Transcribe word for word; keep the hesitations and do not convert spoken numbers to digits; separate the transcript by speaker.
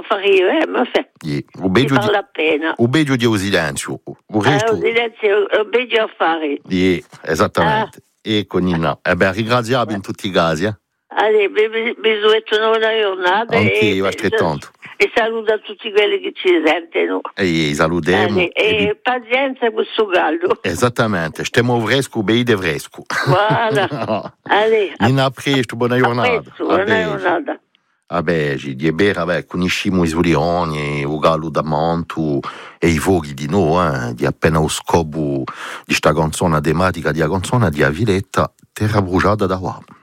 Speaker 1: non fa io, eh, ma fa.
Speaker 2: Yeah.
Speaker 1: Mi fa la pena.
Speaker 2: O beggio di o silenzio. O
Speaker 1: resto... Eh, o silenzio, o beggio a fare.
Speaker 2: Yeah, esattamente. Ah. E con Nina. Eh beh, ringraziamo in tutti i casi, eh.
Speaker 1: Allora, vi souhaito una buona giornata.
Speaker 2: Anche io, altrettanto.
Speaker 1: E saluto a tutti quelli che ci sentono.
Speaker 2: E salutiamo.
Speaker 1: E, e vi... pazienza con questo caldo.
Speaker 2: Esattamente, stiamo fresco, beide fresco.
Speaker 1: Guarda. Allora,
Speaker 2: Nina, a presto, buona giornata.
Speaker 1: A presto, buona giornata.
Speaker 2: Vabbè, di bere, vabbè, conosciamo i sulioni, il gallo da Mantu e i fuochi di noi, eh, di appena lo scopo di sta canzone tematica di canzone di Aviletta, Terra bruciata da qua.